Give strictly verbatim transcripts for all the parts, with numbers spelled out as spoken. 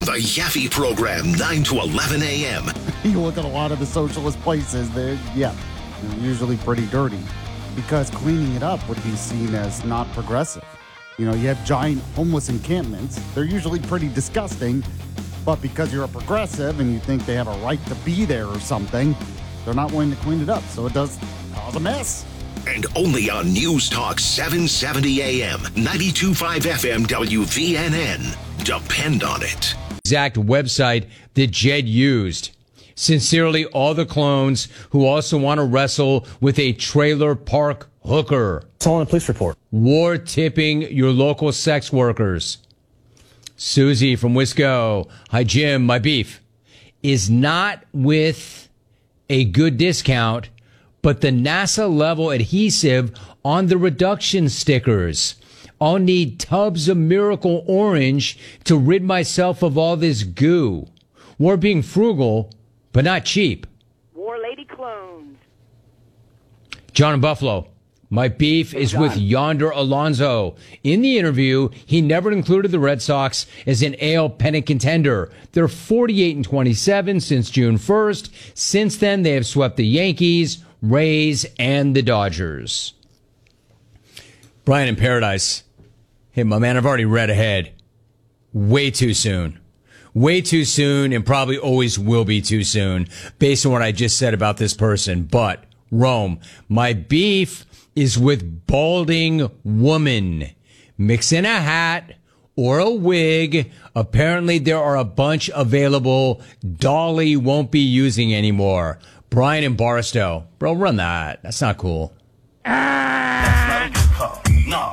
The Yaffe Program, nine to eleven a.m. You look at a lot of the socialist places, they're, yeah, they're usually pretty dirty because cleaning it up would be seen as not progressive. You know, you have giant homeless encampments. They're usually pretty disgusting, but because you're a progressive and you think they have a right to be there or something, they're not willing to clean it up. So it does cause a mess. And only on News Talk seven seventy a.m., ninety-two point five F M W V N N. Depend on it. Exact website that Jed used. Sincerely, all the clones who also want to wrestle with a trailer park hooker. It's all in a police report. War tipping your local sex workers. Susie from Wisco. Hi, Jim. My beef is not with a good discount, but the NASA level adhesive on the reduction stickers. I'll need tubs of Miracle Orange to rid myself of all this goo. We're being frugal, but not cheap. War Lady Clones. John in Buffalo. My beef is with Yonder Alonso. In the interview, he never included the Red Sox as an A L pennant contender. They're forty-eight and twenty-seven since June first. Since then, they have swept the Yankees, Rays, and the Dodgers. Brian in Paradise. Hey, my man, I've already read ahead. Way too soon. Way too soon, and probably always will be too soon, based on what I just said about this person. But, Rome, my beef is with balding woman. Mix in a hat or a wig. Apparently, there are a bunch available Dolly won't be using anymore. Brian in Barstow. Bro, run that. That's not cool. That's not a good call. No.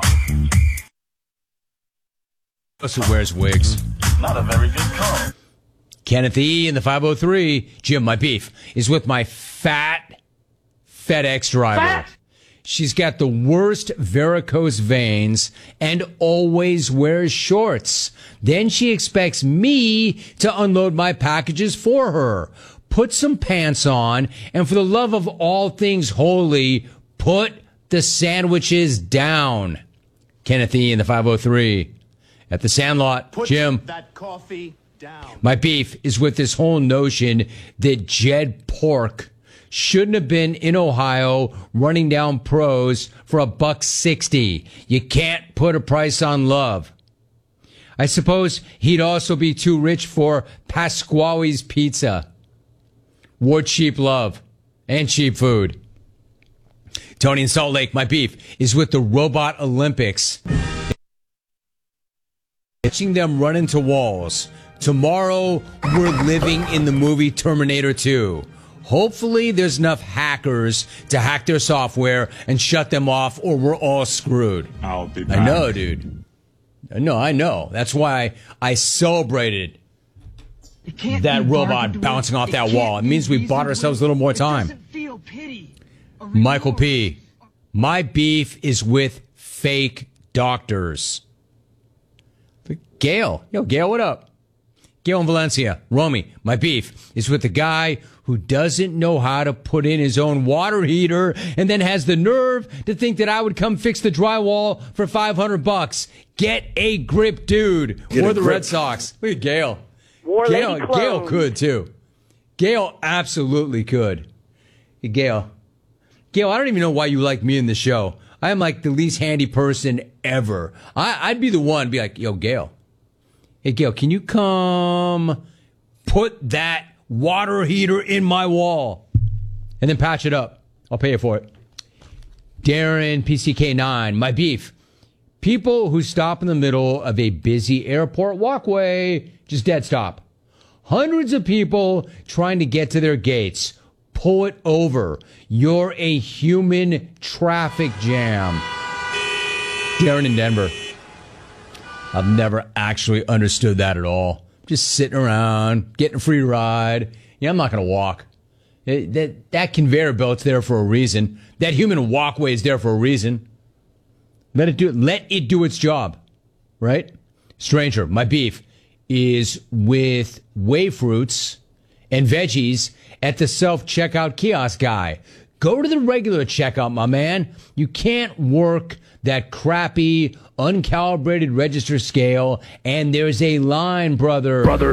Who wears wigs? Not a very good call. Kenneth E. in the five oh three. Jim, my beef is with my fat FedEx driver. Fat. She's got the worst varicose veins and always wears shorts. Then she expects me to unload my packages for her. Put some pants on, and for the love of all things holy, put the sandwiches down. Kenneth E. in the five oh three. At the Sandlot, Put Jim. that coffee down. My beef is with this whole notion that Jed Pork shouldn't have been in Ohio running down pros for a buck sixty. You can't put a price on love. I suppose he'd also be too rich for Pasquale's Pizza. War cheap love and cheap food. Tony in Salt Lake, my beef is with the Robot Olympics. Watching them run into walls. Tomorrow, we're living in the movie Terminator two. Hopefully, there's enough hackers to hack their software and shut them off, or we're all screwed. I'll be back. I know, dude. No, I know. That's why I celebrated that robot bouncing off that wall. It means we bought ourselves a little more time. Michael P. My beef is with fake doctors. Gail. Yo, Gail, what up? Gail in Valencia. Romy, my beef is with the guy who doesn't know how to put in his own water heater and then has the nerve to think that I would come fix the drywall for five hundred bucks. Get a grip, dude. Get or a the grip. Red Sox. Look at Gail. War Gail, Lady Gail Clones. could, too. Gail absolutely could. Hey, Gail. Gail, I don't even know why you like me in the show. I am like the least handy person ever. I, I'd be the one to be like, yo, Gail. Hey, Gail, can you come put that water heater in my wall and then patch it up? I'll pay you for it. Darren, P C K nine, my beef. People who stop in the middle of a busy airport walkway, just dead stop. Hundreds of people trying to get to their gates. Pull it over. You're a human traffic jam. Darren in Denver. I've never actually understood that at all. Just sitting around, getting a free ride. Yeah, I'm not going to walk. It, that, that conveyor belt's there for a reason. That human walkway is there for a reason. Let it do it. Let it do its job. Right? Stranger, my beef is with whey fruits and veggies at the self-checkout kiosk guy. Go to the regular checkout, my man. You can't work that crappy, uncalibrated register scale, and there's a line, brother. Brother.